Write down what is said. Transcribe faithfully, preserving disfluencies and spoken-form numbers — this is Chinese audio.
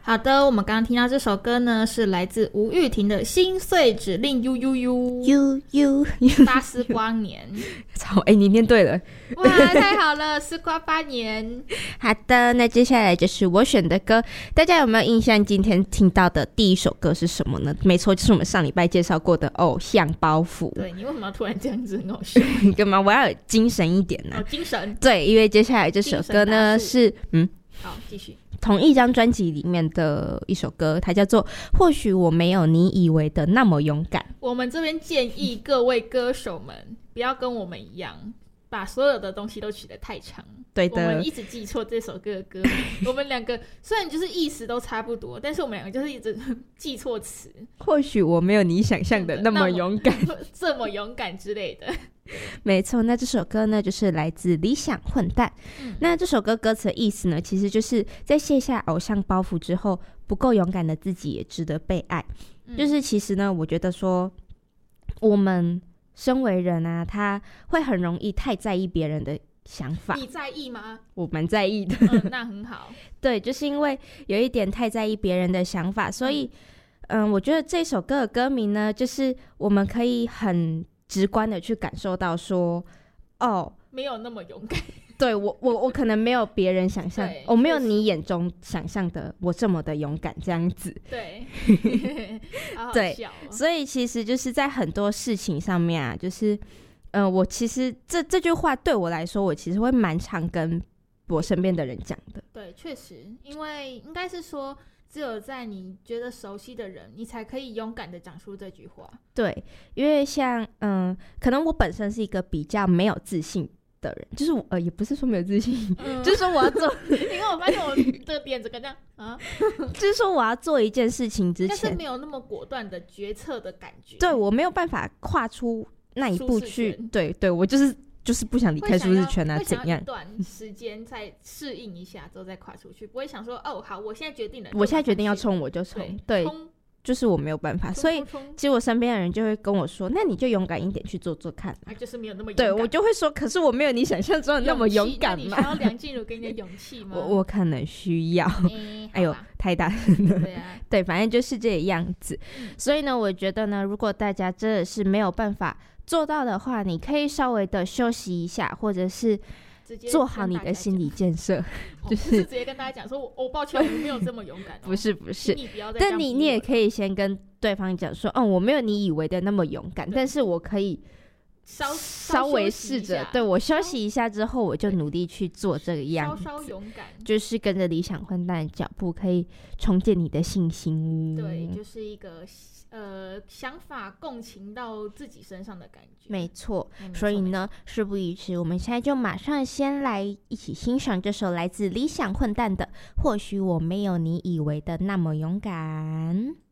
好的，我们刚刚听到这首歌呢，是来自吴玉婷的《心碎指令 U U U U U 八思光年。 操，哎、欸，你念对了， 哇，太好了，丝瓜八年。 好的，那接下来就是我选的歌，大家有没有印象？今天听到的第一首歌是什么呢？没错，就是我们上礼拜介绍过的《偶像包袱》。 对，你为什么要突然这样子很好笑？ 干嘛？我要有精神一点呢、啊？ 哦，精神。 对，因为接下来这首歌呢是嗯， 好，继续。 同一张专辑里面的一首歌，它叫做《或许我没有你以为的那么勇敢》。 我们这边建议各位歌手们不要跟我们一样，把所有的东西都取得太长。 对的， 我们一直记错这首歌的歌名。我们两个虽然就是意思都差不多，但是我们两个就是一直记错词。 或许我没有你想象的那么勇敢， 这么勇敢之类的。 没错，那这首歌呢，就是来自理想混蛋、嗯、那这首歌歌词的意思呢，其实就是在卸下偶像包袱之后，不够勇敢的自己也值得被爱、嗯、就是其实呢，我觉得说我们身为人啊，他会很容易太在意别人的想法。 你在意吗？ 我蛮在意的、 嗯、那很好。 对，就是因为有一点太在意别人的想法，所以嗯，我觉得这首歌的歌名呢，就是我们可以很直观的去感受到说，哦， 没有那么勇敢。 对，我我我可能没有别人想象，我、哦、没有你眼中想象的我这么的勇敢这样子。 对，好好笑哦。 对，所以其实就是在很多事情上面啊，就是嗯、呃，我其实这这句话对我来说，我其实会蛮常跟我身边的人讲的。 对，确实，因为应该是说，只有在你觉得熟悉的人，你才可以勇敢的讲出这句话。对， 因为像嗯，可能我本身是一个比较没有自信的人，就是我呃，也不是说没有自信，嗯、就是说我要做。 因为我发现我的点子跟这样啊， 就是说我要做一件事情之前， 但是没有那么果断的决策的感觉。 对，我没有办法跨出那一步去。对对，我就是。就是不想离开舒适圈啊，怎样？ 一段时间再适应一下之后再跨出去，不会想说哦，好，我现在决定了， 我现在决定要冲我就冲，对，对就是我没有办法，所以其实我身边的人就会跟我说，那你就勇敢一点去做做看。 啊，就是没有那么勇敢。 对，我就会说，可是我没有你想象中的那么勇敢嘛。 你需要梁静茹给你的勇气吗？ 我我可能需要。欸、哎呦，太大声了。 对啊， 对，反正就是这个样子。嗯、所以呢，我觉得呢，如果大家真的是没有办法做到的话，你可以稍微的休息一下，或者是做好你的心理建设。就是、 哦、不是直接跟大家讲说，我、哦、抱歉，我没有这么勇敢、哦。 不是不是， 你不要再但你你也可以先跟对方讲说，嗯，我没有你以为的那么勇敢，但是我可以稍稍微试着，对我休息一下之后，我就努力去做这个样子， 稍稍勇敢， 就是跟着理想混蛋的脚步，可以重建你的信心。 对，就是一个。呃，想法共情到自己身上的感觉， 没错。所以呢，事不宜迟，我们现在就马上先来一起欣赏这首来自理想混蛋的《或许我没有你以为的那么勇敢》。